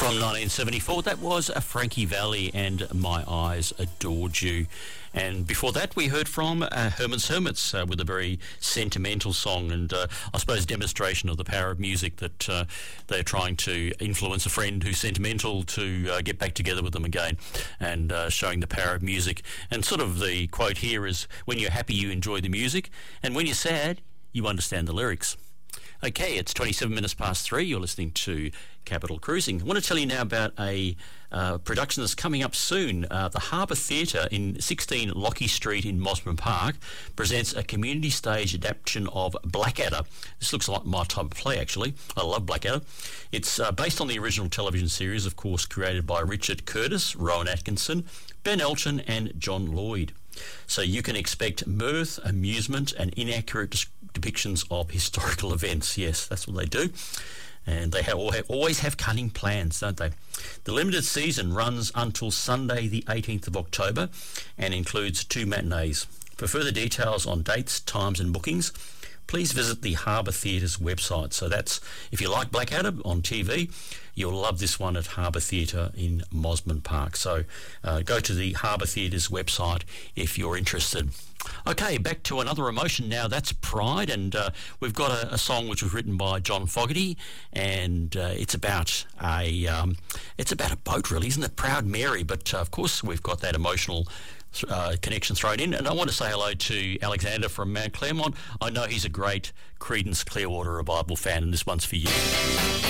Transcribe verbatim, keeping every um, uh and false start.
From nineteen seventy-four, that was a Frankie Valli and My Eyes Adored You. And before that, we heard from uh, Herman's Hermits uh, with a very sentimental song and uh, I suppose demonstration of the power of music, that uh, they're trying to influence a friend who's sentimental to uh, get back together with them again, and uh, showing the power of music. And sort of the quote here is, when you're happy, you enjoy the music, and when you're sad, you understand the lyrics. Okay, it's twenty-seven minutes past three. You're listening to Capital Cruising. I want to tell you now about a uh, production that's coming up soon. Uh, the Harbour Theatre in sixteen Lockie Street in Mosman Park presents a community stage adaptation of Blackadder. This looks like my type of play, actually. I love Blackadder. It's uh, based on the original television series, of course, created by Richard Curtis, Rowan Atkinson, Ben Elton and John Lloyd. So you can expect mirth, amusement and inaccurate des- depictions of historical events. Yes, that's what they do. And they have, always have cunning plans, don't they? The limited season runs until Sunday the eighteenth of October and includes two matinees. For further details on dates, times and bookings, please visit the Harbour Theatre's website. So that's, if you like Blackadder on T V, you'll love this one at Harbour Theatre in Mosman Park. So uh, go to the Harbour Theatre's website if you're interested. Okay, back to another emotion now. That's Pride, and uh, we've got a, a song which was written by John Fogerty, and uh, it's about a um, it's about a boat, really, isn't it? Proud Mary, but uh, of course we've got that emotional Uh, connection thrown in. And I want to say hello to Alexander from Mount Claremont. I know he's a great Creedence Clearwater Revival fan, and this one's for you.